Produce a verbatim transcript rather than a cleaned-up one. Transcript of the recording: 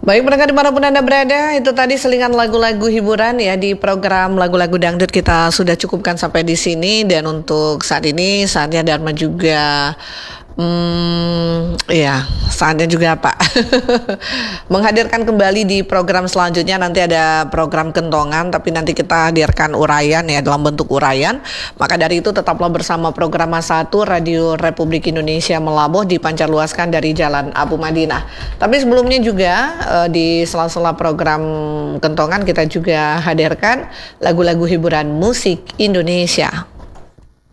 Baik pendengar dimanapun Anda berada, itu tadi selingan lagu-lagu hiburan ya di program lagu-lagu dangdut kita sudah cukupkan sampai di sini. Dan untuk saat ini saatnya Dharma juga Hmm, ya, saatnya juga Pak menghadirkan kembali di program selanjutnya. Nanti ada program kentongan, tapi nanti kita hadirkan uraian ya dalam bentuk uraian. Maka dari itu tetaplah bersama program satu Radio Republik Indonesia Melabuh dipancarluaskan dari Jalan Abu Madinah. Tapi sebelumnya juga eh, di sela-sela program kentongan kita juga hadirkan lagu-lagu hiburan musik Indonesia.